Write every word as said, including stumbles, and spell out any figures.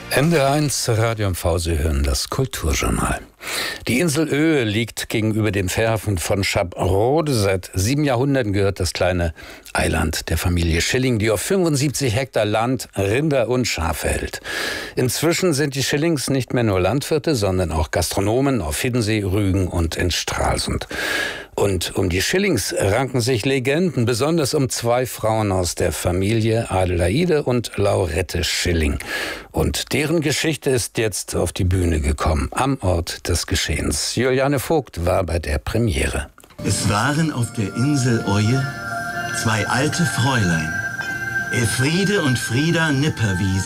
N D R eins Radio M V, Sie hören das Kulturjournal. Die Insel Oehe liegt gegenüber dem Fährhafen von Schaprode. Seit sieben Jahrhunderten gehört das kleine Eiland der Familie Schilling, die auf fünfundsiebzig Hektar Land, Rinder und Schafe hält. Inzwischen sind die Schillings nicht mehr nur Landwirte, sondern auch Gastronomen auf Hiddensee, Rügen und in Stralsund. Und um die Schillings ranken sich Legenden, besonders um zwei Frauen aus der Familie, Adelaide und Laurette Schilling. Und deren Geschichte ist jetzt auf die Bühne gekommen, am Ort des Geschehens. Juliane Vogt war bei der Premiere. Es waren auf der Insel Oje zwei alte Fräulein, Elfriede und Frieda Nipperwiese.